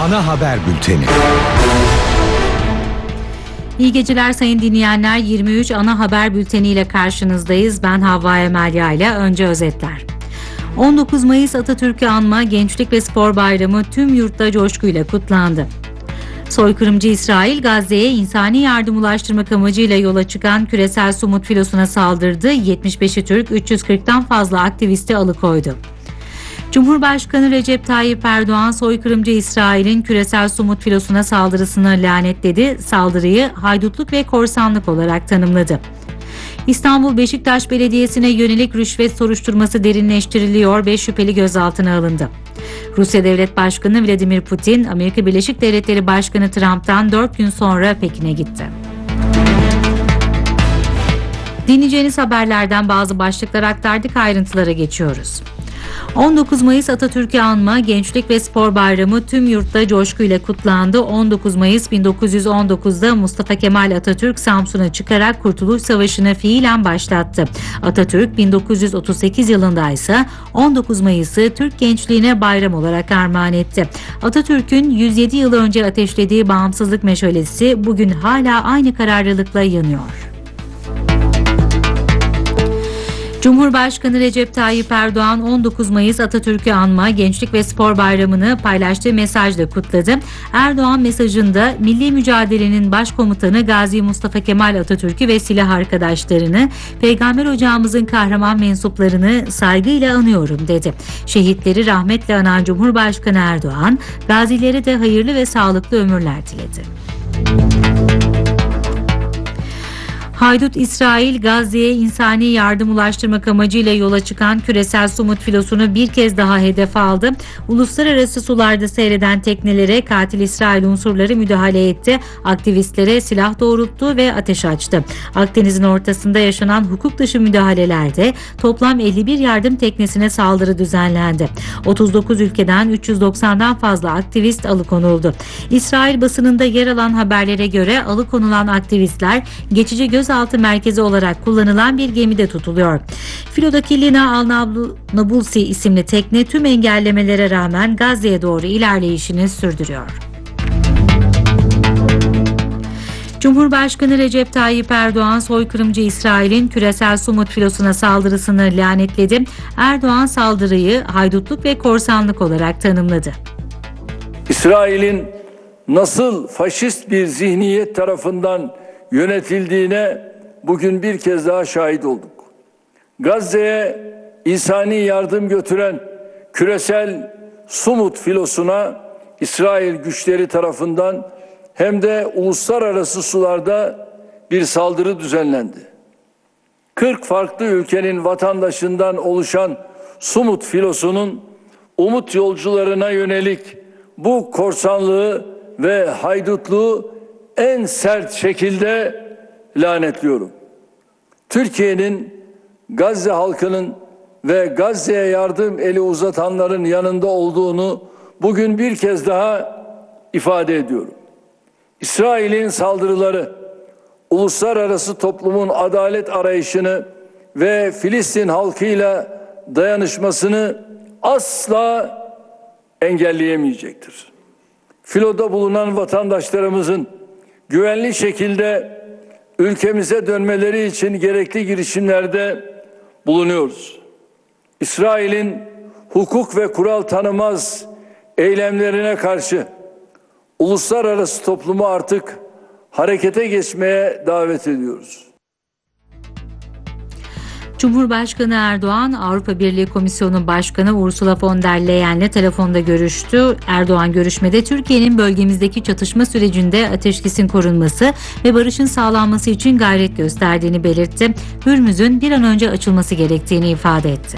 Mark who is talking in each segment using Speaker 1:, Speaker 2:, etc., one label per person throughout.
Speaker 1: Ana haber bülteni.
Speaker 2: İyi geceler sayın dinleyenler. 23 ana haber bülteniyle karşınızdayız. Ben Havva Emelya ile önce özetler. 19 Mayıs Atatürk'ü anma Gençlik ve Spor Bayramı tüm yurtta coşkuyla kutlandı. Soykırımcı İsrail, Gazze'ye insani yardım ulaştırmak amacıyla yola çıkan küresel Sumut filosuna saldırdı. 75'i Türk, 340'tan fazla aktivisti alıkoydu. Cumhurbaşkanı Recep Tayyip Erdoğan, soykırımcı İsrail'in küresel Sumut filosuna saldırısını lanetledi. Saldırıyı haydutluk ve korsanlık olarak tanımladı. İstanbul Beşiktaş Belediyesi'ne yönelik rüşvet soruşturması derinleştiriliyor. 5 şüpheli gözaltına alındı. Rusya Devlet Başkanı Vladimir Putin, Amerika Birleşik Devletleri Başkanı Trump'tan 4 gün sonra Pekin'e gitti. Dinleyeceğiniz haberlerden bazı başlıklar aktardık, ayrıntılara geçiyoruz. 19 Mayıs Atatürk'ü anma Gençlik ve Spor Bayramı tüm yurtta coşkuyla kutlandı. 19 Mayıs 1919'da Mustafa Kemal Atatürk Samsun'a çıkarak Kurtuluş Savaşı'nı fiilen başlattı. Atatürk 1938 yılında ise 19 Mayıs'ı Türk gençliğine bayram olarak armağan etti. Atatürk'ün 107 yıl önce ateşlediği bağımsızlık meşalesi bugün hala aynı kararlılıkla yanıyor. Cumhurbaşkanı Recep Tayyip Erdoğan 19 Mayıs Atatürk'ü anma Gençlik ve Spor Bayramı'nı paylaştığı mesajla kutladı. Erdoğan mesajında milli mücadelenin başkomutanı Gazi Mustafa Kemal Atatürk'ü ve silah arkadaşlarını, Peygamber Ocağımızın kahraman mensuplarını saygıyla anıyorum dedi. Şehitleri rahmetle anan Cumhurbaşkanı Erdoğan, gazilere de hayırlı ve sağlıklı ömürler diledi. Haydut İsrail, Gazze'ye insani yardım ulaştırmak amacıyla yola çıkan küresel Sumut filosunu bir kez daha hedef aldı. Uluslararası sularda seyreden teknelere katil İsrail unsurları müdahale etti. Aktivistlere silah doğrulttu ve ateş açtı. Akdeniz'in ortasında yaşanan hukuk dışı müdahalelerde toplam 51 yardım teknesine saldırı düzenlendi. 39 ülkeden 390'dan fazla aktivist alıkonuldu. İsrail basınında yer alan haberlere göre alıkonulan aktivistler geçici gözaltı merkezi olarak kullanılan bir gemide tutuluyor. Filodaki Lina Al-Nabulsi isimli tekne tüm engellemelere rağmen Gazze'ye doğru ilerleyişini sürdürüyor. Cumhurbaşkanı Recep Tayyip Erdoğan, soykırımcı İsrail'in küresel Sumut filosuna saldırısını lanetledi. Erdoğan saldırıyı haydutluk ve korsanlık olarak tanımladı.
Speaker 3: İsrail'in nasıl faşist bir zihniyet tarafından yönetildiğine bugün bir kez daha şahit olduk. Gazze'ye insani yardım götüren küresel Sumut filosuna İsrail güçleri tarafından hem de uluslararası sularda bir saldırı düzenlendi. 40 farklı ülkenin vatandaşından oluşan Sumut filosunun umut yolcularına yönelik bu korsanlığı ve haydutluğu en sert şekilde lanetliyorum. Türkiye'nin Gazze halkının ve Gazze'ye yardım eli uzatanların yanında olduğunu bugün bir kez daha ifade ediyorum. İsrail'in saldırıları, uluslararası toplumun adalet arayışını ve Filistin halkıyla dayanışmasını asla engelleyemeyecektir. Filoda bulunan vatandaşlarımızın güvenli şekilde ülkemize dönmeleri için gerekli girişimlerde bulunuyoruz. İsrail'in hukuk ve kural tanımaz eylemlerine karşı uluslararası toplumu artık harekete geçmeye davet ediyoruz.
Speaker 2: Cumhurbaşkanı Erdoğan, Avrupa Birliği Komisyonu Başkanı Ursula von der Leyen'le telefonda görüştü. Erdoğan görüşmede Türkiye'nin bölgemizdeki çatışma sürecinde ateşkesin korunması ve barışın sağlanması için gayret gösterdiğini belirtti. Hürmüz'ün bir an önce açılması gerektiğini ifade etti.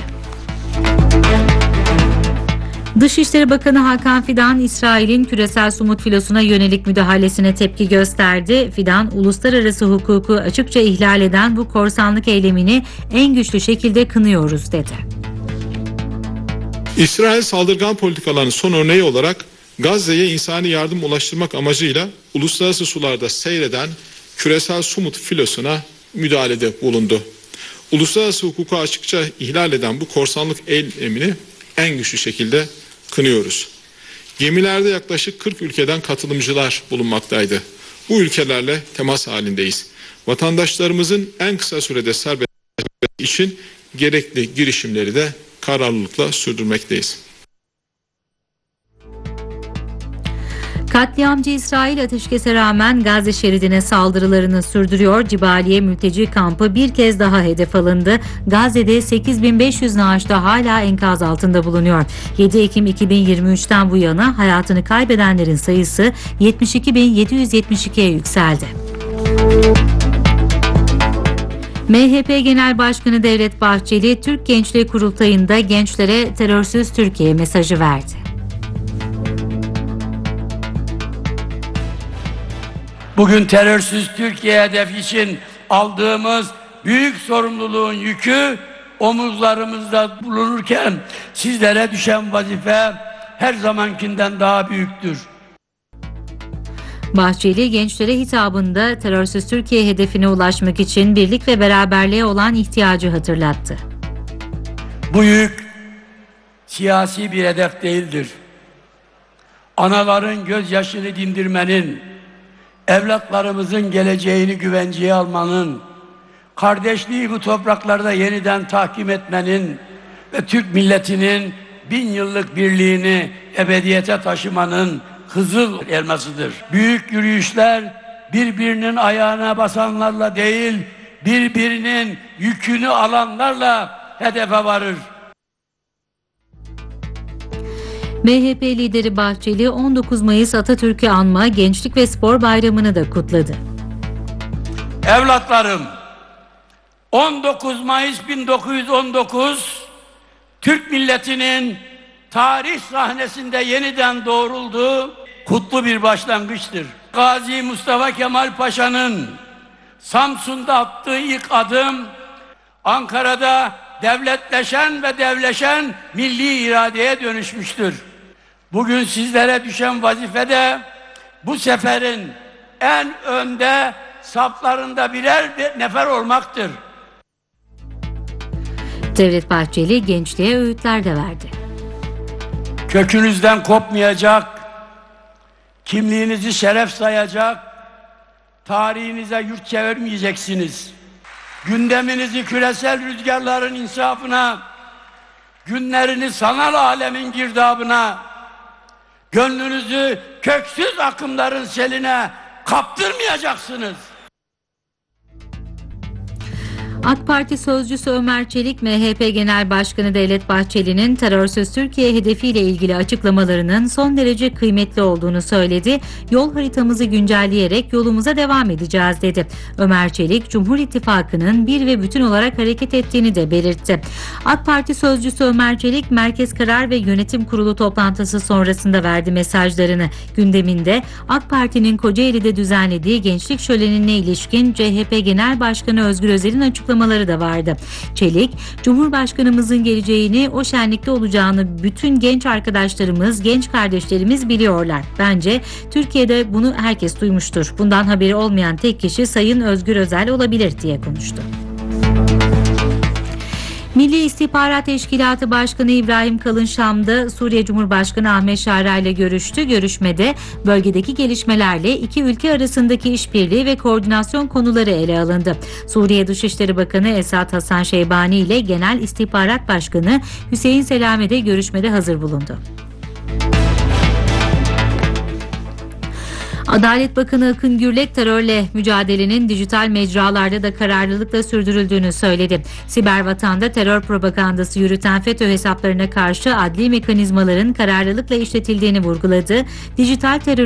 Speaker 2: Dışişleri Bakanı Hakan Fidan, İsrail'in küresel Sumut filosuna yönelik müdahalesine tepki gösterdi. Fidan, uluslararası hukuku açıkça ihlal eden bu korsanlık eylemini en güçlü şekilde kınıyoruz dedi.
Speaker 4: İsrail saldırgan politikalarının son örneği olarak Gazze'ye insani yardım ulaştırmak amacıyla uluslararası sularda seyreden küresel Sumut filosuna müdahalede bulundu. Uluslararası hukuku açıkça ihlal eden bu korsanlık eylemini en güçlü şekilde kınıyoruz. Gemilerde yaklaşık 40 ülkeden katılımcılar bulunmaktaydı. Bu ülkelerle temas halindeyiz. Vatandaşlarımızın en kısa sürede serbest için gerekli girişimleri de kararlılıkla sürdürmekteyiz.
Speaker 2: Katliamcı İsrail ateşkese rağmen Gazze şeridine saldırılarını sürdürüyor. Cibaliye mülteci kampı bir kez daha hedef alındı. Gazze'de 8500 naaş da hala enkaz altında bulunuyor. 7 Ekim 2023'ten bu yana hayatını kaybedenlerin sayısı 72.772'ye yükseldi. MHP Genel Başkanı Devlet Bahçeli, Türk Gençliği Kurultayı'nda gençlere terörsüz Türkiye mesajı verdi.
Speaker 1: Bugün terörsüz Türkiye hedefi için aldığımız büyük sorumluluğun yükü omuzlarımızda bulunurken sizlere düşen vazife her zamankinden daha büyüktür.
Speaker 2: Bahçeli gençlere hitabında terörsüz Türkiye hedefine ulaşmak için birlik ve beraberliğe olan ihtiyacı hatırlattı.
Speaker 1: Bu yük siyasi bir hedef değildir. Anaların gözyaşını dindirmenin, evlatlarımızın geleceğini güvenceye almanın, kardeşliği bu topraklarda yeniden tahkim etmenin ve Türk milletinin 1000 yıllık birliğini ebediyete taşımanın Kızıl Elmasıdır. Büyük yürüyüşler birbirinin ayağına basanlarla değil, birbirinin yükünü alanlarla hedefe varır.
Speaker 2: MHP lideri Bahçeli 19 Mayıs Atatürk'ü anma Gençlik ve Spor Bayramı'nı da kutladı.
Speaker 1: Evlatlarım, 19 Mayıs 1919 Türk milletinin tarih sahnesinde yeniden doğrulduğu kutlu bir başlangıçtır. Gazi Mustafa Kemal Paşa'nın Samsun'da attığı ilk adım Ankara'da devletleşen ve devleşen milli iradeye dönüşmüştür. Bugün sizlere düşen vazife de bu seferin en önde saflarında birer nefer olmaktır.
Speaker 2: Devlet Bahçeli gençliğe öğütler de verdi.
Speaker 1: Kökünüzden kopmayacak, kimliğinizi şeref sayacak, tarihinize yurt çevirmeyeceksiniz. Gündeminizi küresel rüzgarların insafına, günlerini sanal alemin girdabına, gönlünüzü köksüz akımların seline kaptırmayacaksınız.
Speaker 2: AK Parti sözcüsü Ömer Çelik, MHP Genel Başkanı Devlet Bahçeli'nin terörsüz Türkiye hedefiyle ilgili açıklamalarının son derece kıymetli olduğunu söyledi. Yol haritamızı güncelleyerek yolumuza devam edeceğiz dedi. Ömer Çelik, Cumhur İttifakı'nın bir ve bütün olarak hareket ettiğini de belirtti. AK Parti sözcüsü Ömer Çelik, Merkez Karar ve Yönetim Kurulu toplantısı sonrasında verdi mesajlarını. Gündeminde AK Parti'nin Kocaeli'de düzenlediği gençlik şölenine ilişkin CHP Genel Başkanı Özgür Özel'in açıklamaları da vardı. Çelik, Cumhurbaşkanımızın geleceğini, o şenlikte olacağını bütün genç arkadaşlarımız, genç kardeşlerimiz biliyorlar. Bence Türkiye'de bunu herkes duymuştur. Bundan haberi olmayan tek kişi Sayın Özgür Özel olabilir diye konuştu. Milli İstihbarat Teşkilatı Başkanı İbrahim Kalın Şam'da Suriye Cumhurbaşkanı Ahmet Şara ile görüştü. Görüşmede bölgedeki gelişmelerle iki ülke arasındaki işbirliği ve koordinasyon konuları ele alındı. Suriye Dışişleri Bakanı Esad Hasan Şeybani ile Genel İstihbarat Başkanı Hüseyin Selami de görüşmede hazır bulundu. Adalet Bakanı Akın Gürlek terörle mücadelenin dijital mecralarda da kararlılıkla sürdürüldüğünü söyledi. Siber vatanda terör propagandası yürüten FETÖ hesaplarına karşı adli mekanizmaların kararlılıkla işletildiğini vurguladı. Dijital terör